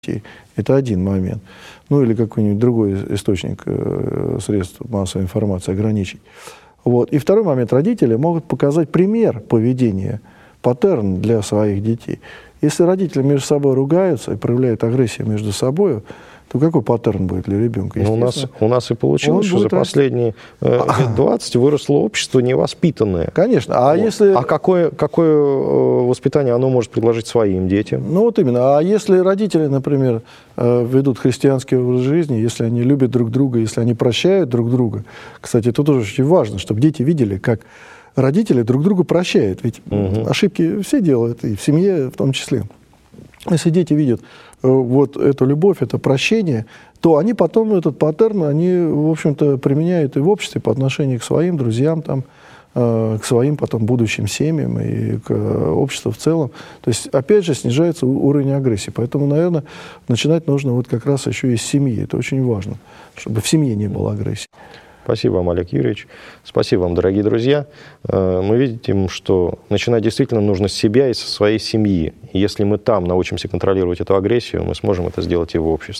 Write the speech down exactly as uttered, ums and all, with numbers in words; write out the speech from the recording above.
Это один момент. Ну или какой-нибудь другой источник э, средств массовой информации ограничить. Вот. И второй момент. Родители могут показать пример поведения, паттерн для своих детей. Если родители между собой ругаются и проявляют агрессию между собой, то какой паттерн будет для ребенка? У нас, у нас и получилось, что за последние э, лет двадцать выросло общество невоспитанное. Конечно. А, вот. если... а какое, какое воспитание оно может предложить своим детям? Ну вот именно. А если родители, например, ведут христианский образ жизни, если они любят друг друга, если они прощают друг друга, кстати, это тоже очень важно, чтобы дети видели, как родители друг друга прощают. Ведь угу. ошибки все делают, и в семье в том числе. Если дети видят вот эту любовь, это прощение, то они потом этот паттерн, они, в общем-то, применяют и в обществе по отношению к своим друзьям, там, к своим потом будущим семьям и к обществу в целом. То есть, опять же, снижается уровень агрессии. Поэтому, наверное, начинать нужно вот как раз еще из семьи. Это очень важно, чтобы в семье не было агрессии. Спасибо вам, Олег Юрьевич. Спасибо вам, дорогие друзья. Мы видим, что начинать действительно нужно с себя и со своей семьи. И если мы там научимся контролировать эту агрессию, мы сможем это сделать и в обществе.